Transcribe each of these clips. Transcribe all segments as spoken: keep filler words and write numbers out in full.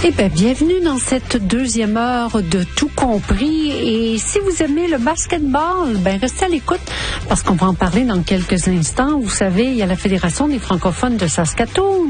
Eh bien, bienvenue dans cette deuxième heure de Tout compris. Et si vous aimez le basketball, ben restez à l'écoute parce qu'on va en parler dans quelques instants. Vous savez, il y a la Fédération des francophones de Saskatoon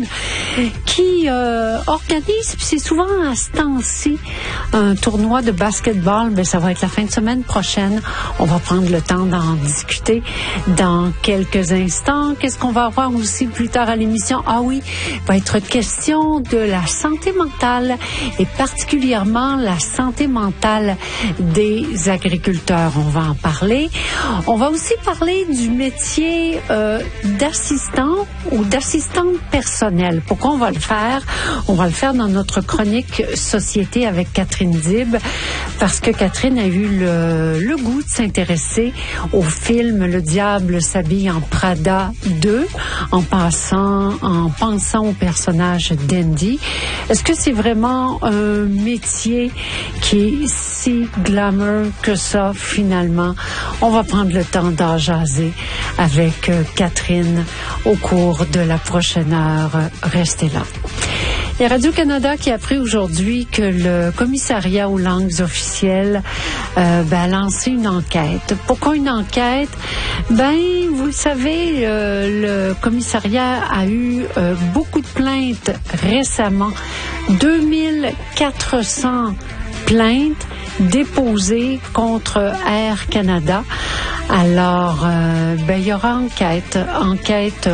qui euh, organise, puis c'est souvent à ce temps-ci, un tournoi de basketball. Ben, ça va être la fin de semaine prochaine. On va prendre le temps d'en discuter dans quelques instants. Qu'est-ce qu'on va avoir aussi plus tard à l'émission? Ah oui, il va être question de la santé mentale et particulièrement la santé mentale des agriculteurs. On va en parler. On va aussi parler du métier euh, d'assistant ou d'assistante personnelle. Pourquoi on va le faire? On va le faire dans notre chronique Société avec Catherine Dib parce que Catherine a eu le, le goût de s'intéresser au film Le diable s'habille en Prada deux en passant, en pensant au personnage d'Andy. Est-ce que c'est vraiment un métier qui est si glamour que ça, finalement? On va prendre le temps d'en jaser avec euh, Catherine au cours de la prochaine heure. Restez là. Il y a Radio-Canada qui a appris aujourd'hui que le commissariat aux langues officielles euh, ben, a lancé une enquête. Pourquoi une enquête? Ben, vous le savez, euh, le commissariat a eu euh, beaucoup de plaintes récemment. deux mille quatre cents plaintes déposées contre Air Canada. Alors, euh, ben, il y aura enquête, enquête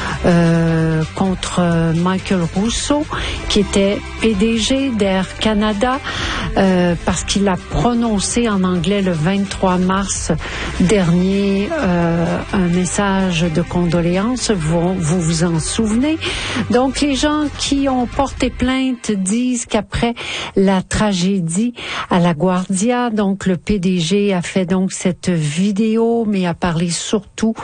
euh, contre Michael Rousseau, qui était P D G d'Air Canada, euh, parce qu'il a prononcé en anglais le vingt-trois mars dernier euh, un message de condoléances. Vous, vous vous en souvenez? Donc, les gens qui ont porté plainte disent qu'après la tragédie à La Guardia, donc le P D G a fait donc cette vidéo, mais a parlé surtout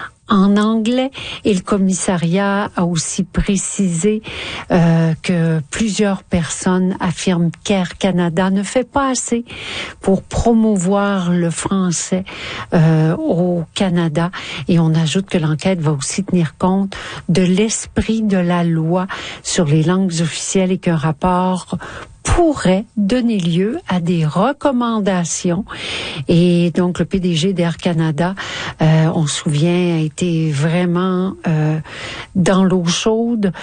en anglais, et le commissariat a aussi précisé euh, que plusieurs personnes affirment qu'Air Canada ne fait pas assez pour promouvoir le français euh, au Canada. Et on ajoute que l'enquête va aussi tenir compte de l'esprit de la loi sur les langues officielles et qu'un rapport pourrait donner lieu à des recommandations. Et donc, le P D G d'Air Canada, euh, on se souvient, a été vraiment euh, dans l'eau chaude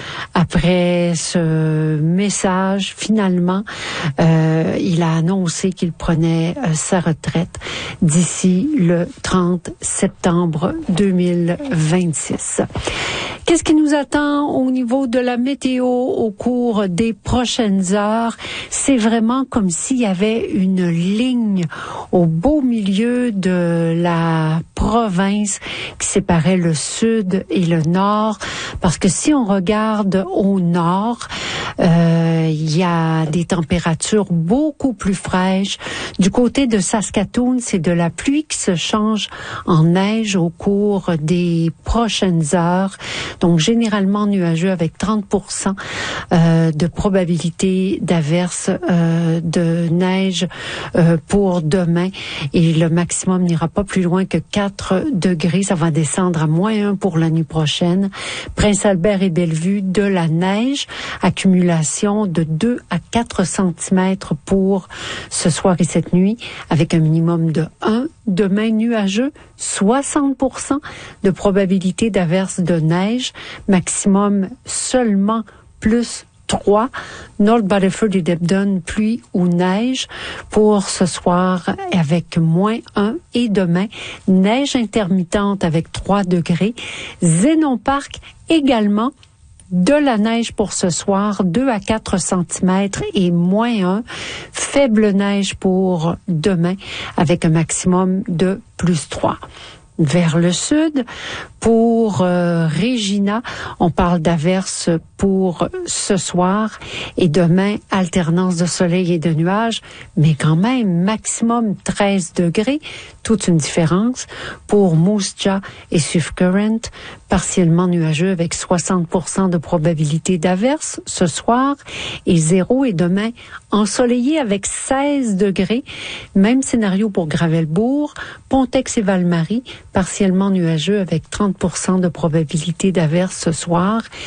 après ce message. Finalement, euh, il a annoncé qu'il prenait euh, sa retraite d'ici le trente septembre deux mille vingt-six. Qu'est-ce qui nous attend au niveau de la météo au cours des prochaines heures? C'est vraiment comme s'il y avait une ligne au beau milieu de la province qui séparait le sud et le nord. Parce que si on regarde au nord, euh, il y a des températures beaucoup plus fraîches. Du côté de Saskatoon, c'est de la pluie qui se change en neige au cours des prochaines heures. Donc, généralement nuageux avec trente pour cent euh, de probabilité d'averse euh, de neige euh, pour demain. Et le maximum n'ira pas plus loin que quatre degrés. Ça va descendre à moins un pour la nuit prochaine. Prince-Albert et Bellevue, de la neige. Accumulation de deux à quatre centimètres pour ce soir et cette nuit, avec un minimum de un. Demain, nuageux, soixante pour cent de probabilité d'averse de neige, maximum seulement plus trois. North Battleford et Debden, pluie ou neige pour ce soir avec moins un. Et demain, neige intermittente avec trois degrés. Zénon Park également. De la neige pour ce soir, deux à quatre centimètres et moins un. Faible neige pour demain avec un maximum de plus trois. Vers le sud, pour euh, Regina, on parle d'averses pour ce soir et demain, alternance de soleil et de nuages, mais quand même maximum treize degrés, toute une différence. Pour Moose Jaw et Swift Current, partiellement nuageux avec soixante pour cent de probabilité d'averse ce soir et zéro et demain ensoleillé avec seize degrés. Même scénario pour Gravelbourg, Pontex et Val-Marie, partiellement nuageux avec trente pour cent de probabilité d'averse ce soir